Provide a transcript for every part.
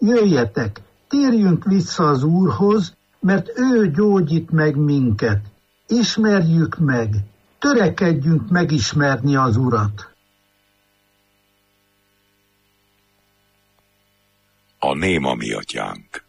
Jöjjetek, térjünk vissza az Úrhoz, mert ő gyógyít meg minket. Ismerjük meg, törekedjünk megismerni az Urat. A néma mi atyánk.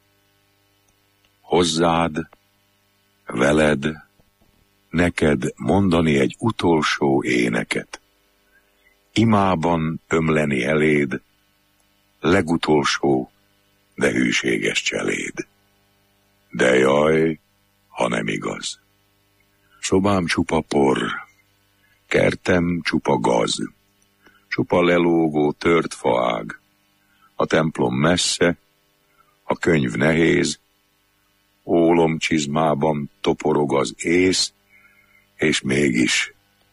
Hozzád, veled, neked mondani egy utolsó éneket. Imában ömleni eléd, legutolsó, de hűséges cseléd. De jaj, ha nem igaz. Szobám csupa por, kertem csupa gaz, csupa lelógó tört faág, a templom messze, a könyv nehéz, ólomcsizmában toporog az ész, és mégis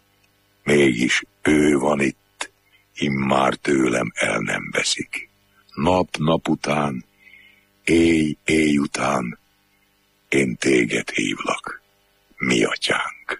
ő van itt, immár tőlem el nem veszik. Nap után, éj után, én téged hívlak, mi atyánk.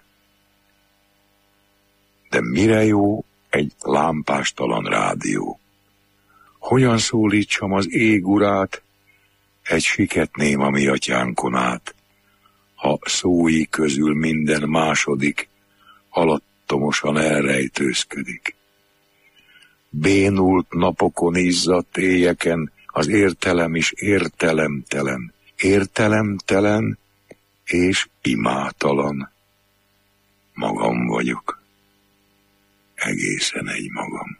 De mire jó egy lámpástalan rádió? Hogyan szólítsam az ég urát, egy siket néma mi atyánkon át, ha szói közül minden második alattomosan elrejtőzködik. Bénult napokon, izzadt éjeken az értelem is értelemtelen, értelemtelen és imátalan. Magam vagyok, egészen egy magam.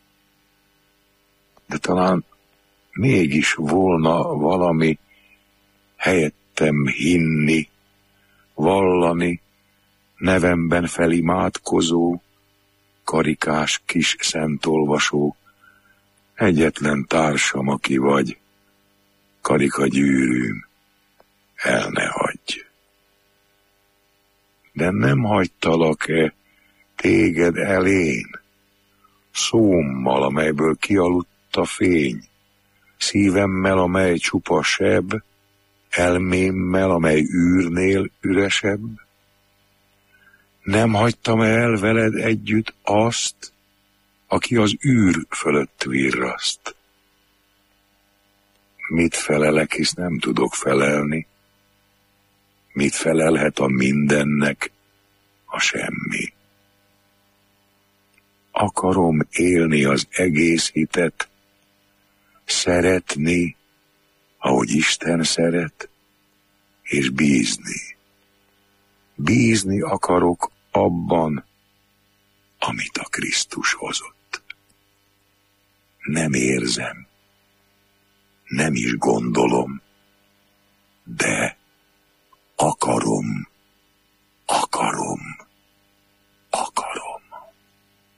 De talán mégis volna valami helyettem hinni, vallani, nevemben felimádkozó, karikás kis szentolvasó, egyetlen társam, aki vagy, karikagyűrűm, el ne hagyj. De nem hagytalak-e téged elén, szómmal, amelyből kialudt a fény, szívemmel, amely csupa seb, elmémmel, amely űrnél üresebb? Nem hagytam el veled együtt azt, aki az űr fölött virraszt. Mit felelek, hisz nem tudok felelni? Mit felelhet a mindennek a semmi? Akarom élni az egész hitet, szeretni, ahogy Isten szeret, és bízni. Bízni akarok abban, amit a Krisztus hozott. Nem érzem, nem is gondolom, de akarom.